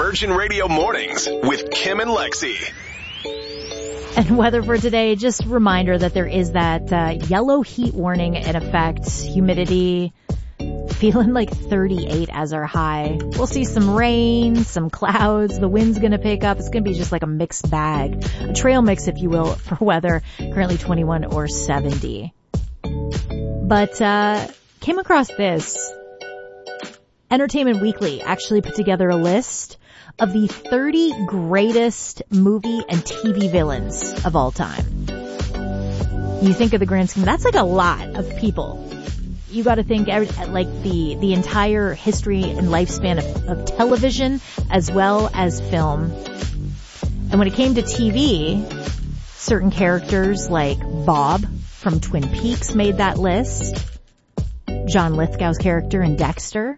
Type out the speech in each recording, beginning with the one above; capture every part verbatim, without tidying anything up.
Virgin Radio Mornings with Kim and Lexi. And weather for today, just a reminder that there is that uh, yellow heat warning in effect. Humidity feeling like thirty-eight as our high. We'll see some rain, some clouds. The wind's going to pick up. It's going to be just like a mixed bag, a trail mix, if you will, for weather. Currently twenty-one or seventy. But uh came across this. Entertainment Weekly actually put together a list of the thirty greatest movie and T V villains of all time. You think of the grand scheme, that's like a lot of people. You got to think like the the entire history and lifespan of, of television as well as film. And when it came to T V, certain characters like Bob from Twin Peaks made that list. John Lithgow's character in Dexter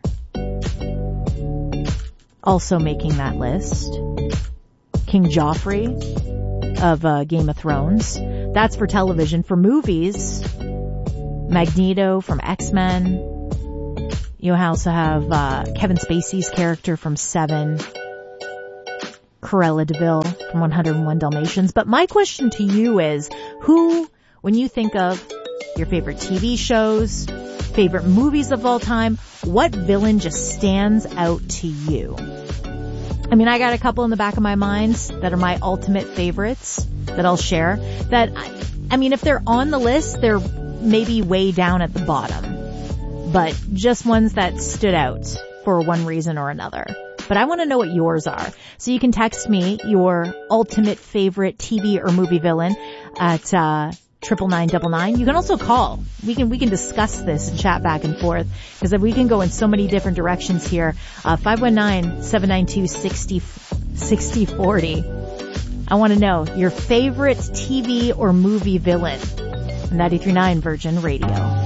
also making that list. King Joffrey of uh, Game of Thrones. That's for television. For movies, Magneto from X-Men. You also have uh, Kevin Spacey's character from Seven. Cruella de Vil from one oh one Dalmatians. But my question to you is, who, when you think of your favorite T V shows, favorite movies of all time, what villain just stands out to you? I mean, I got a couple in the back of my mind that are my ultimate favorites that I'll share. That, I mean, if they're on the list, they're maybe way down at the bottom. But just ones that stood out for one reason or another. But I want to know what yours are. So you can text me your ultimate favorite T V or movie villain at, uh, triple nine double nine. You can also call. We can we can discuss this and chat back and forth because we can go in so many different directions here. Uh, five one nine, seven nine two, six oh four oh. I want to know your favorite T V or movie villain. ninety-three point nine Virgin Radio.